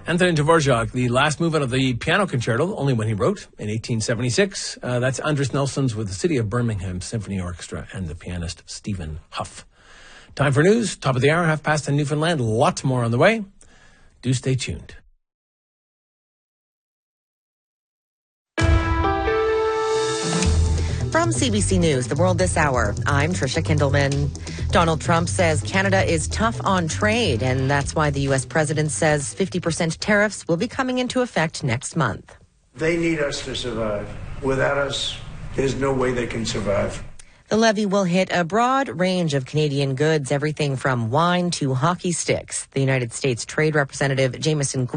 Antonin Dvorak, the last movement of the piano concerto, only when he wrote in 1876. That's Andris Nelson's with the City of Birmingham Symphony Orchestra and the pianist Stephen Huff. Time for news, top of the hour, 10:30 in Newfoundland. Lots more on the way. Do stay tuned. From CBC News, The World This Hour, I'm Tricia Kindleman. Donald Trump says Canada is tough on trade, and that's why the U.S. president says 50% tariffs will be coming into effect next month. They need us to survive. Without us, there's no way they can survive. The levy will hit a broad range of Canadian goods, everything from wine to hockey sticks. The United States Trade Representative Jameson